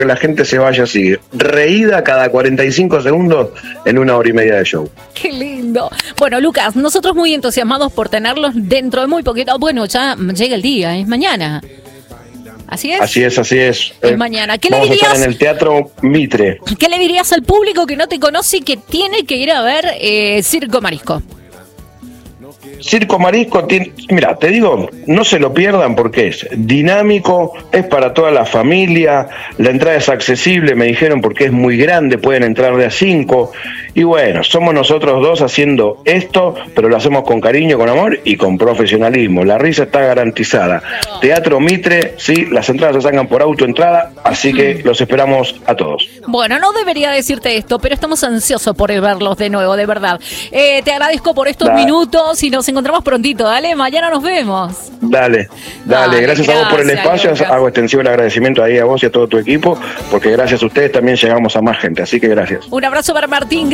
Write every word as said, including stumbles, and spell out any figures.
que la gente se vaya así, reída cada cuarenta y cinco segundos en una hora y media de show. Qué lindo. Bueno, Lucas, nosotros muy entusiasmados por tenerlos dentro de muy poquito. Bueno, ya llega el día, es mañana. ¿Así es? Así es, así es. Es eh, mañana. ¿Qué vamos le dirías? A estar en el Teatro Mitre. ¿Qué le dirías al público que no te conoce y que tiene que ir a ver eh, Circo Marisco? Circo Marisco, tiene, mira, te digo, no se lo pierdan porque es dinámico, es para toda la familia, la entrada es accesible, me dijeron, porque es muy grande, pueden entrar de a cinco, y bueno, somos nosotros dos haciendo esto, pero lo hacemos con cariño, con amor y con profesionalismo, la risa está garantizada. Claro. Teatro Mitre, sí, las entradas se sacan por autoentrada, así que los esperamos a todos. Bueno, no debería decirte esto, pero estamos ansiosos por verlos de nuevo, de verdad. Eh, te agradezco por estos dale. minutos y nos encontramos prontito, dale, mañana nos vemos. Dale, dale, dale gracias, gracias a vos por el espacio, Lucas. Hago extensivo el agradecimiento ahí a vos y a todo tu equipo, porque gracias a ustedes también llegamos a más gente, así que gracias. Un abrazo para Martín.